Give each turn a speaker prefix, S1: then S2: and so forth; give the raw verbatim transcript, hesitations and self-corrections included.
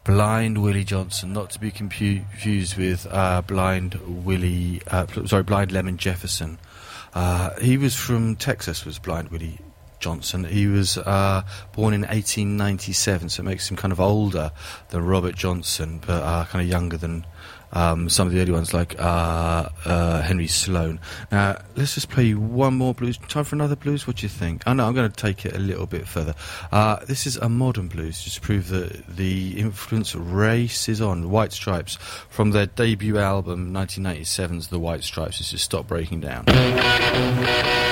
S1: Blind Willie Johnson, not to be confused with uh, Blind Willie, uh, sorry, Blind Lemon Jefferson. Uh, he was from Texas, was Blind Willie Johnson. He was uh, born in eighteen ninety-seven, so it makes him kind of older than Robert Johnson, but uh, kind of younger than um, some of the early ones, like uh, uh, Henry Sloan. Now, let's just play one more blues. Time for another blues? What do you think? Oh, no, I'm going to take it a little bit further. Uh, this is a modern blues, just to prove that the influence races on. White Stripes, from their debut album, nineteen ninety-seven's The White Stripes. This is Stop Breaking Down.